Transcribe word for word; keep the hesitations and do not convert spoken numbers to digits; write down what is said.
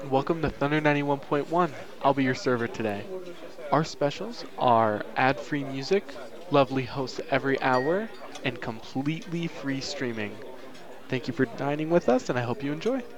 Welcome to Thunder ninety-one point one. I'll be your server today. Our specials are ad-free music, lovely hosts every hour, and completely free streaming. Thank you for dining with us, and I hope you enjoy.